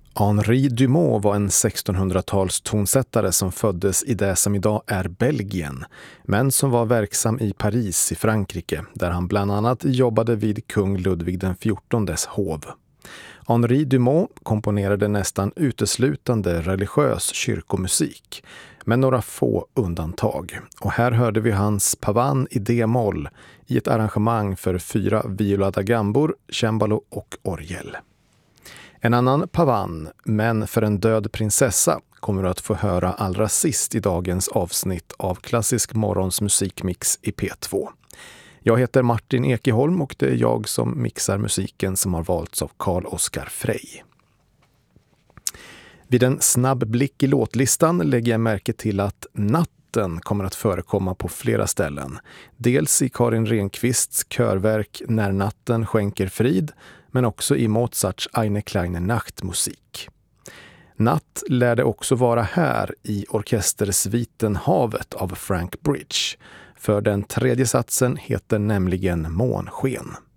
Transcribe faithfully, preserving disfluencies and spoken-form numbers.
Henri Dumont var en sextonhundratals tonsättare som föddes i det som idag är Belgien, men som var verksam i Paris i Frankrike, där han bland annat jobbade vid kung Ludvig den fjortondes hov. Henri Dumont komponerade nästan uteslutande religiös kyrkomusik, med några få undantag. Och här hörde vi hans Pavan i D-moll i ett arrangemang för fyra viola da gambor, cembalo och orgel. En annan Pavan, men för en död prinsessa, kommer att få höra allra sist i dagens avsnitt av Klassisk morgons musikmix i P två. Jag heter Martin Ekeholm och det är jag som mixar musiken som har valts av Carl Oskar Frey. Vid en snabb blick i låtlistan lägger jag märke till att Natten kommer att förekomma på flera ställen. Dels i Karin Renqvists körverk När natten skänker frid, men också i Mozarts Eine kleine Nachtmusik. Natt lär det också vara här i orkestersviten Havet av Frank Bridge, för den tredje satsen heter nämligen Månsken.